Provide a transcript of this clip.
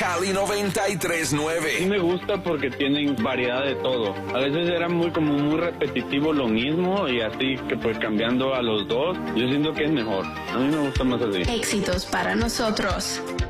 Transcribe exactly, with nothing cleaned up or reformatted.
Cali noventa y tres punto nueve. Sí me gusta porque tienen variedad de todo. A veces era muy como muy repetitivo lo mismo y así que pues cambiando a los dos, yo siento que es mejor. A mí me gusta más así. Éxitos para nosotros.